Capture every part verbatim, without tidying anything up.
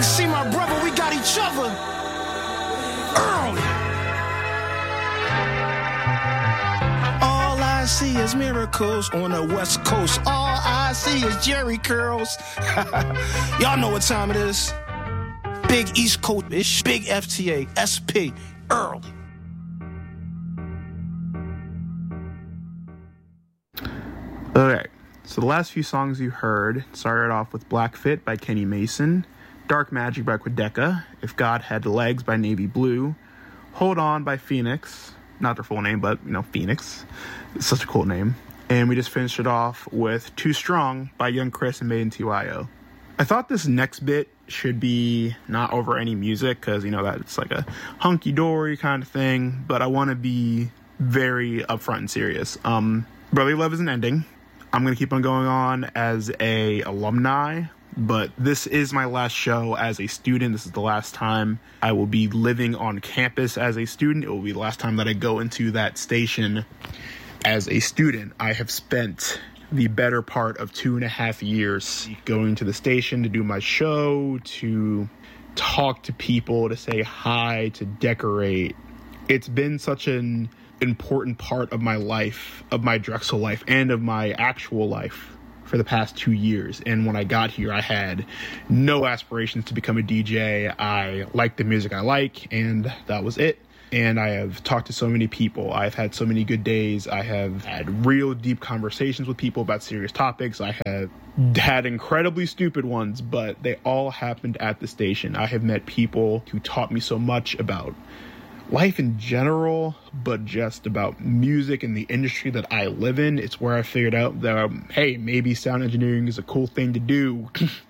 See, my brother, we got each other early. All I see is miracles on the West Coast. All I see is Jerry curls. Y'all know what time it is. Big East Coast, bitch. Big F T A, S P, early. Okay, so the last few songs you heard started off with Black Fit by Kenny Mason, Dark Magic by Quedeca, If God Had Legs by Navy Blue, Hold On by Phoenix, not their full name, but, you know, Phoenix. It's such a cool name. And we just finished it off with Too Strong by Young Chris and Made in T Y O. I thought this next bit should be not over any music, because, you know, that it's like a hunky-dory kind of thing, but I want to be very upfront and serious. Um, Brotherly Love isn't ending. I'm going to keep on going on as a alumni, but this is my last show as a student. This is the last time I will be living on campus as a student. It will be the last time that I go into that station as a student. I have spent the better part of two and a half years going to the station to do my show, to talk to people, to say hi, to decorate. It's been such an important part of my life, of my Drexel life, and of my actual life for the past two years. And when I got here, I had no aspirations to become a D J. I liked the music I like, and that was it. And I have talked to so many people. I've had so many good days. I have had real deep conversations with people about serious topics. I have had incredibly stupid ones, but they all happened at the station. I have met people who taught me so much about life in general, but just about music and the industry that I live in. It's where I figured out that, um, hey, maybe sound engineering is a cool thing to do.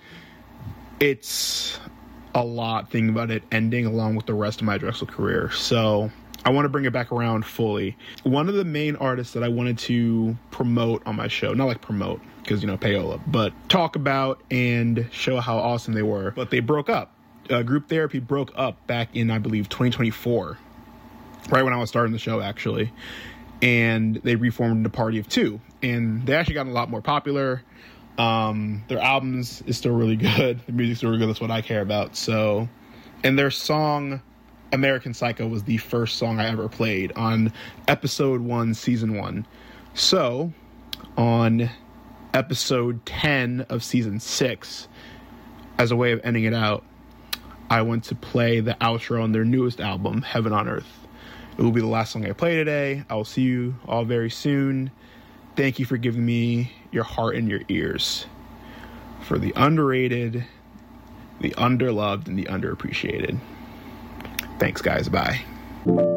It's a lot thinking about it ending along with the rest of my Drexel career. So I want to bring it back around fully. One of the main artists that I wanted to promote on my show, not like promote, because, you know, payola, but talk about and show how awesome they were. But they broke up. Uh, Group Therapy broke up back in, I believe, twenty twenty-four. Right when I was starting the show, actually. And they reformed into Party of Two. And they actually got a lot more popular. Um, their albums is still really good. The music's still really good. That's what I care about. So, and their song, American Psycho, was the first song I ever played on episode one, season one. So, on episode ten of season six, as a way of ending it out, I went to play the outro on their newest album, Heaven on Earth. It will be the last song I play today. I will see you all very soon. Thank you for giving me your heart and your ears. For the underrated, the underloved, and the underappreciated. Thanks, guys. Bye.